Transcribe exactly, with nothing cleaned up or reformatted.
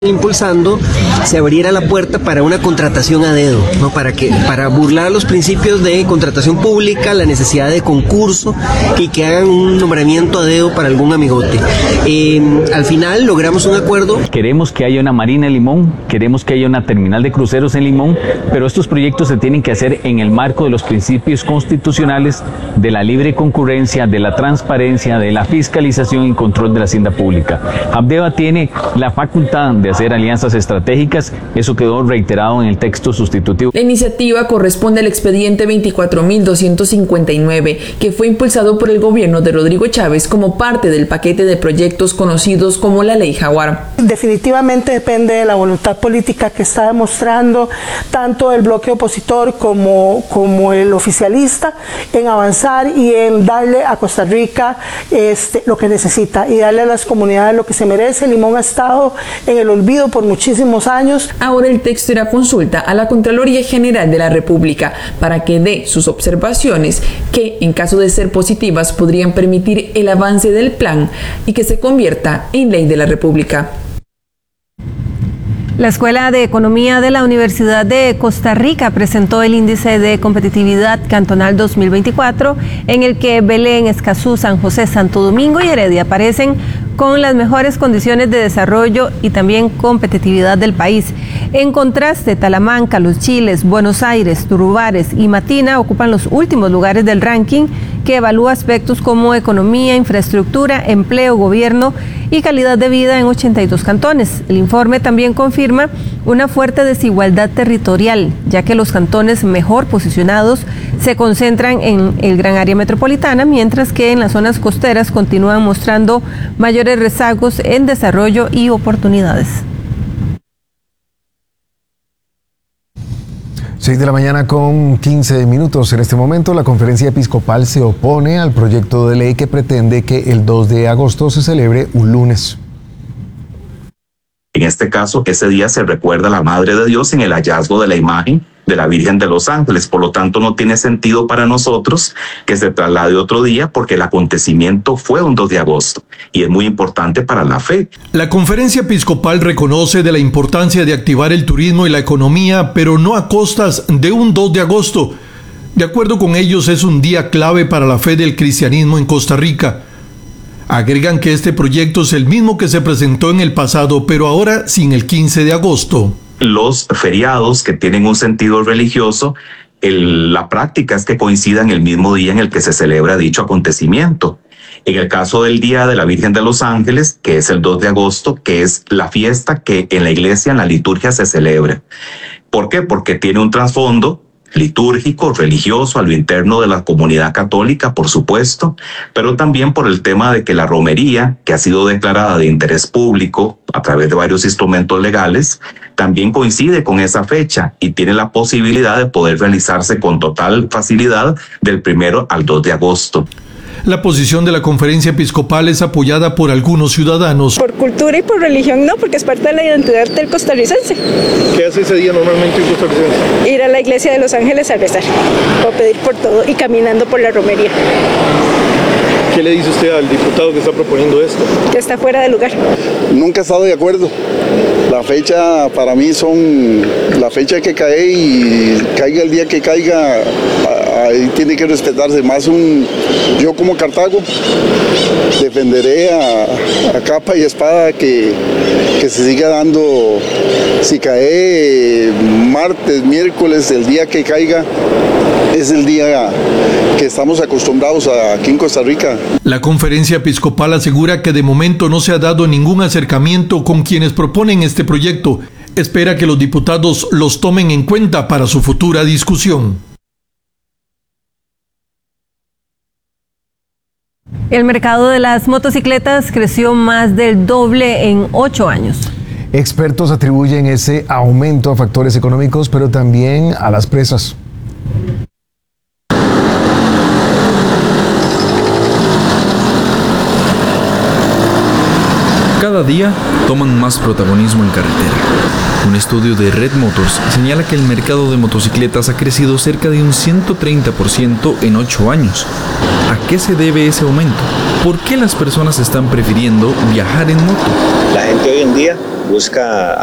impulsando, se abriera la puerta para una contratación a dedo, ¿no? Para que, para burlar los principios de contratación pública, la necesidad de concurso y que hagan un nombramiento a dedo para algún amigote. Eh, al final logramos un acuerdo. Queremos que haya una marina en Limón, queremos que haya una terminal de cruceros en Limón, pero estos proyectos se tienen que hacer en el marco de los principios constitucionales de la libre concurrencia, de la transparencia, de la fiscalización y control de la hacienda pública. Habdeba tiene la facultad de hacer alianzas estratégicas, eso quedó reiterado en el texto sustitutivo. La iniciativa corresponde al expediente veinticuatro mil doscientos cincuenta y nueve, que fue impulsado por el gobierno de Rodrigo Chávez como parte del paquete de proyectos conocidos como la Ley Jaguar. Definitivamente depende de la voluntad política que está demostrando tanto el bloque opositor como, como el oficialista en avanzar y en darle a Costa Rica este, lo que necesita y darle a las comunidades lo que se merece. Limón ha estado en el olvido por muchísimos años. Ahora el texto irá a consulta a la Contraloría General de la República para que dé sus observaciones que, en caso de ser positivas, podrían permitir el avance del plan y que se convierta en ley de la República. La Escuela de Economía de la Universidad de Costa Rica presentó el Índice de Competitividad Cantonal dos mil veinticuatro, en el que Belén, Escazú, San José, Santo Domingo y Heredia aparecen con las mejores condiciones de desarrollo y también competitividad del país. En contraste, Talamanca, Los Chiles, Buenos Aires, Turubares y Matina ocupan los últimos lugares del ranking, que evalúa aspectos como economía, infraestructura, empleo, gobierno y calidad de vida en ochenta y dos cantones. El informe también confirma una fuerte desigualdad territorial, ya que los cantones mejor posicionados se concentran en el gran área metropolitana, mientras que en las zonas costeras continúan mostrando mayores rezagos en desarrollo y oportunidades. seis de la mañana con quince minutos. En este momento, la Conferencia Episcopal se opone al proyecto de ley que pretende que el dos de agosto se celebre un lunes. En este caso, ese día se recuerda a la Madre de Dios en el hallazgo de la imagen de la Virgen de los Ángeles. Por lo tanto, no tiene sentido para nosotros que se traslade otro día, porque el acontecimiento fue un dos de agosto y es muy importante para la fe. La Conferencia Episcopal reconoce de la importancia de activar el turismo y la economía, pero no a costas de un dos de agosto. De acuerdo con ellos, es un día clave para la fe del cristianismo en Costa Rica. Agregan que este proyecto es el mismo que se presentó en el pasado, pero ahora sin el quince de agosto. Los feriados que tienen un sentido religioso, el, la práctica es que coincidan el mismo día en el que se celebra dicho acontecimiento. En el caso del Día de la Virgen de los Ángeles, que es el dos de agosto, que es la fiesta que en la iglesia, en la liturgia, se celebra. ¿Por qué? Porque tiene un trasfondo litúrgico, religioso, a lo interno de la comunidad católica, por supuesto, pero también por el tema de que la romería, que ha sido declarada de interés público a través de varios instrumentos legales, también coincide con esa fecha y tiene la posibilidad de poder realizarse con total facilidad del primero al dos de agosto. La posición de la Conferencia Episcopal es apoyada por algunos ciudadanos. Por cultura y por religión no, porque es parte de la identidad del costarricense. ¿Qué hace ese día normalmente en costarricense? Ir a la iglesia de Los Ángeles a rezar, o pedir por todo y caminando por la romería. ¿Qué le dice usted al diputado que está proponiendo esto? Que está fuera de lugar. Nunca he estado de acuerdo. La fecha para mí son la fecha que cae y caiga el día que caiga, ahí tiene que respetarse. Más un, yo como Cartago defenderé a, a capa y espada que, que se siga dando, si cae martes, miércoles, el día que caiga es el día que estamos acostumbrados a, aquí en Costa Rica. La Conferencia Episcopal asegura que de momento no se ha dado ningún acercamiento con quienes proponen este proyecto. Espera que los diputados los tomen en cuenta para su futura discusión. El mercado de las motocicletas creció más del doble en ocho años. Expertos atribuyen ese aumento a factores económicos, pero también a las presas. Cada día toman más protagonismo en carretera. Un estudio de Red Motors señala que el mercado de motocicletas ha crecido cerca de un ciento treinta por ciento en ocho años. ¿A qué se debe ese aumento? ¿Por qué las personas están prefiriendo viajar en moto? La gente hoy en día busca